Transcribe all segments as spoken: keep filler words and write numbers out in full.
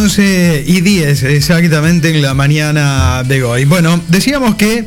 once y diez exactamente en la mañana de hoy. Bueno, decíamos que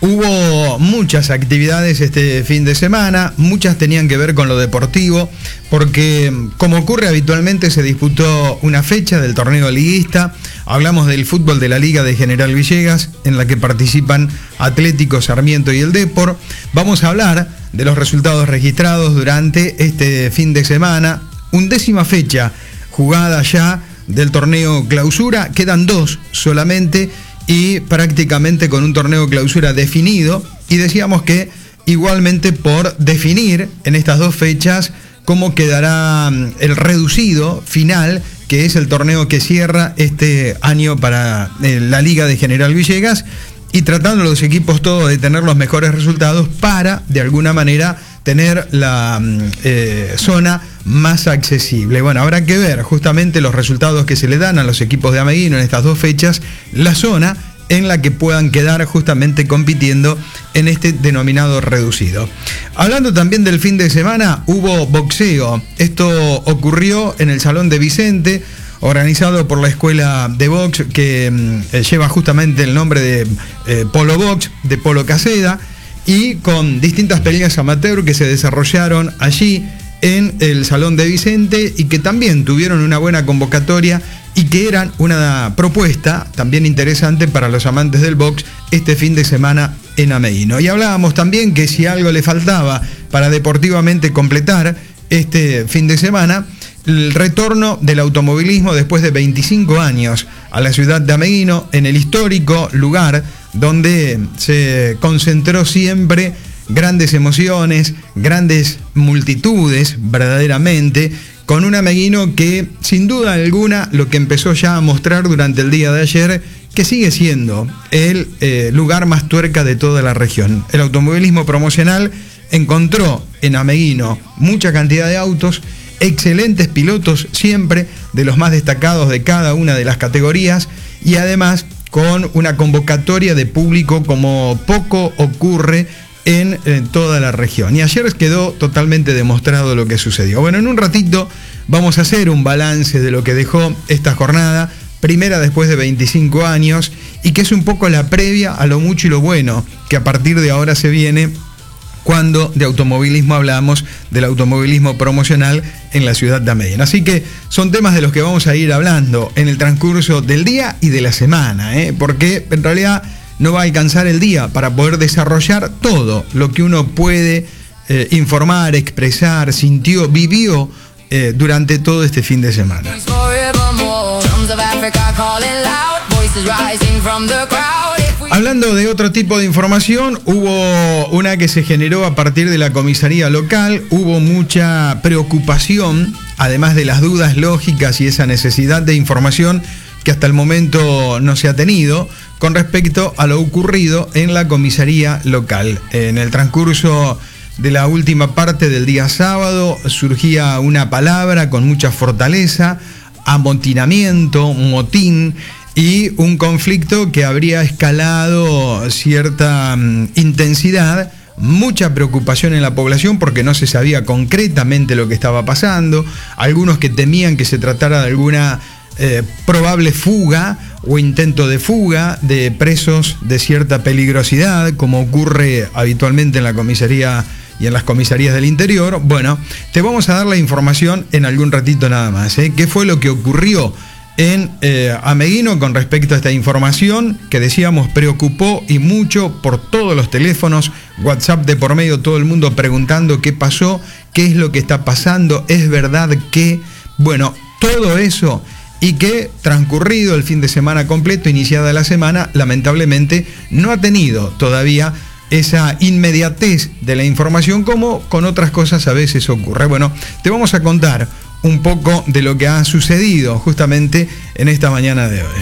hubo muchas actividades este fin de semana, muchas tenían que ver con lo deportivo, porque como ocurre habitualmente se disputó una fecha del torneo liguista. Hablamos del fútbol de la Liga de General Villegas, en la que participan Atlético, Sarmiento y el Depor. Vamos a hablar de los resultados registrados durante este fin de semana, undécima fecha jugada ya del torneo clausura, quedan dos solamente y prácticamente con un torneo clausura definido, y decíamos que igualmente por definir en estas dos fechas cómo quedará el reducido final, que es el torneo que cierra este año para eh, la Liga de General Villegas, y tratando los equipos todos de tener los mejores resultados para, de alguna manera, tener la eh, zona más accesible. Bueno, habrá que ver justamente los resultados que se le dan a los equipos de Ameguino en estas dos fechas, la zona en la que puedan quedar justamente compitiendo en este denominado reducido. Hablando también del fin de semana, hubo boxeo. Esto ocurrió en el Salón de Vicente, organizado por la escuela de box que eh, lleva justamente el nombre de eh, Polo Box, de Polo Caseda, y con distintas peleas amateur que se desarrollaron allí en el Salón de Vicente y que también tuvieron una buena convocatoria y que eran una propuesta también interesante para los amantes del box este fin de semana en Ameguino. Y hablábamos también que si algo le faltaba para deportivamente completar este fin de semana, el retorno del automovilismo después de veinticinco años a la ciudad de Ameguino, en el histórico lugar donde se concentró siempre grandes emociones, grandes multitudes verdaderamente, con un Ameguino que sin duda alguna lo que empezó ya a mostrar durante el día de ayer, que sigue siendo el eh, lugar más tuerca de toda la región. El automovilismo promocional encontró en Ameguino mucha cantidad de autos, excelentes pilotos siempre, de los más destacados de cada una de las categorías, y además con una convocatoria de público como poco ocurre en, en toda la región. Y ayer quedó totalmente demostrado lo que sucedió. Bueno, en un ratito vamos a hacer un balance de lo que dejó esta jornada, primera después de veinticinco años, y que es un poco la previa a lo mucho y lo bueno que a partir de ahora se viene cuando de automovilismo hablamos, del automovilismo promocional en la ciudad de Ameguino. Así que son temas de los que vamos a ir hablando en el transcurso del día y de la semana, ¿eh? Porque en realidad no va a alcanzar el día para poder desarrollar todo lo que uno puede eh, informar, expresar, sintió, vivió eh, durante todo este fin de semana. Hablando de otro tipo de información, hubo una que se generó a partir de la comisaría local, hubo mucha preocupación, además de las dudas lógicas y esa necesidad de información que hasta el momento no se ha tenido con respecto a lo ocurrido en la comisaría local. En el transcurso de la última parte del día sábado surgía una palabra con mucha fortaleza: amotinamiento, motín, y un conflicto que habría escalado cierta um, intensidad, mucha preocupación en la población porque no se sabía concretamente lo que estaba pasando, algunos que temían que se tratara de alguna eh, probable fuga o intento de fuga de presos de cierta peligrosidad, como ocurre habitualmente en la comisaría y en las comisarías del interior. Bueno, te vamos a dar la información en algún ratito nada más, ¿eh? ¿Qué fue lo que ocurrió en eh, Ameguino con respecto a esta información que decíamos preocupó y mucho por todos los teléfonos, WhatsApp de por medio, todo el mundo preguntando qué pasó, qué es lo que está pasando, es verdad que, bueno, todo eso, y que transcurrido el fin de semana completo, iniciada la semana, lamentablemente no ha tenido todavía esa inmediatez de la información como con otras cosas a veces ocurre. Bueno, te vamos a contar un poco de lo que ha sucedido justamente en esta mañana de hoy.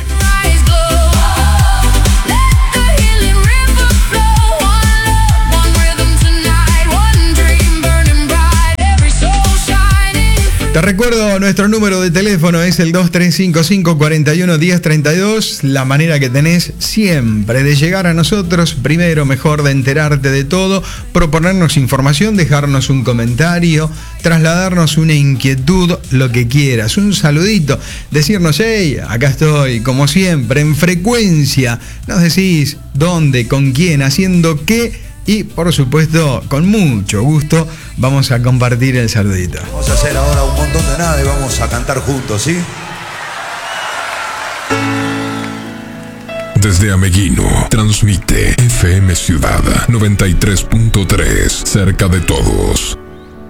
Te recuerdo, nuestro número de teléfono es el dos tres cinco cinco, cuatro uno, uno cero tres dos. La manera que tenés siempre de llegar a nosotros, primero, mejor, de enterarte de todo, proponernos información, dejarnos un comentario, trasladarnos una inquietud, lo que quieras, un saludito, decirnos, hey, acá estoy, como siempre, en frecuencia. Nos decís dónde, con quién, haciendo qué. Y por supuesto, con mucho gusto, vamos a compartir el saludito. Vamos a hacer ahora un montón de nada y vamos a cantar juntos, ¿sí? Desde Ameguino, transmite F M Ciudad noventa y tres punto tres, cerca de todos.